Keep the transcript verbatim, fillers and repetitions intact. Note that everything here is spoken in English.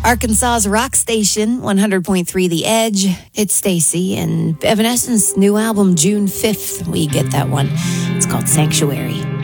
Arkansas's rock station, one hundred point three The Edge. It's Stacy and Evanescence's new album, June fifth. We get that one. It's called Sanctuary.